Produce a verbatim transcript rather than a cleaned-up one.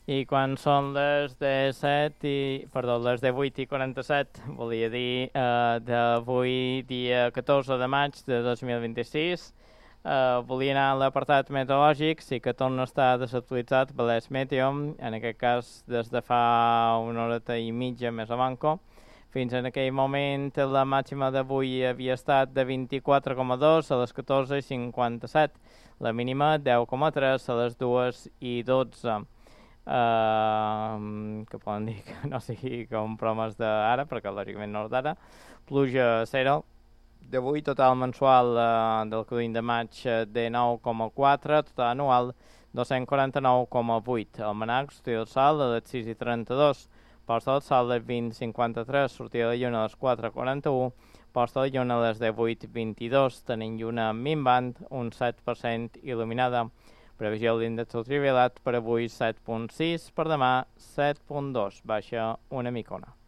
I quan són les de set i... Perdó, les de vuit i quaranta-set, volia dir eh, d'avui, dia catorze de maig de dos mil vint-i-sis. Eh, volia anar a l'apartat meteorològic, sí que torna a estar desactualitzat per l'Es Meteo, en aquest cas des de fa una horeta i mitja més a manco. Fins en aquell moment la màxima d'avui havia estat de vint-i-quatre coma dos a les catorze i cinquanta-set, la mínima deu coma tres a les dues i dotze. Uh, que poden dir que no sigui com promes d'ara, perquè lògicament no és d'ara. Pluja zero. D'avui total mensual uh, del codiny de maig uh, de nou coma quatre, total anual dos-cents quaranta-nou coma vuit. Almanac, sortida del sol a les sis i trenta-dos, posta del sol a les vint cinquanta-tres, sortida de la lluna a les quatre quaranta-u, posta de lluna a les divuit vint-i-dos, tenint lluna minvant, un set per cent il·luminada. Previsió de l'índex ultraviolat per avui set coma sis, per demà set coma dos, baixa una micona.